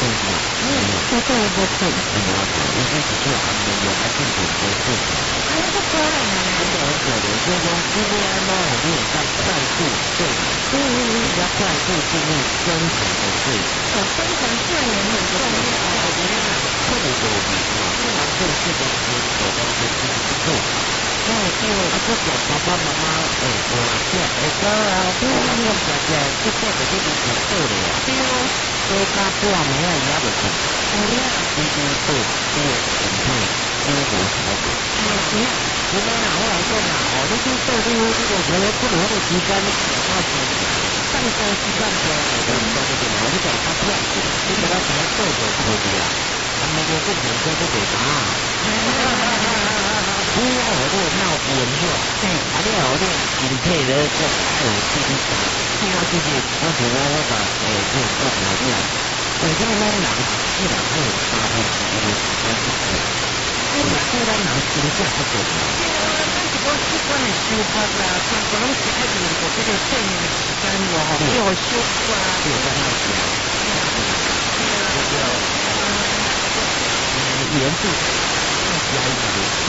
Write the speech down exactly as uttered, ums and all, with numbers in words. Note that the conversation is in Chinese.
是嘛？嗯，这个不错。哎呀，应该是做安尼用来进行做做。啊，这个啊，这个很可怜，所以讲这个安怎你也在快速对，嗯嗯嗯，要快速进入深层的睡。哦，深层睡眠很重要。我觉得这个有理啊，它这是公司走到这个不错。因为因为啊，这个爸爸妈妈诶，我这诶哥啊，我那个姐姐这个的这个是对的呀。对哦，所以他不然没有人家的钱。我呀，你你对，你也很对，你也无所谓。哎呀，你看，你们哪后来说哪哦，你去做这个这个可能不能的时间，你讲到什么？上班时间多，我跟你说这个，我就讲他骗子，你给他钱做就可以了。他们就不能说不给他。不要我这个闹文化，对，啊你好你身体咧讲爱有精神，听我自己，我觉得我把诶这种讲好听，有这么人既然还有八分之一的时间是对，你若对咱人身体不对，对啊，咱是讲习惯的生活啦，全部拢是爱面对这个睡眠的时间咯，吼，要休息啊，对，在那讲，对啊，对啊，严肃。加一点，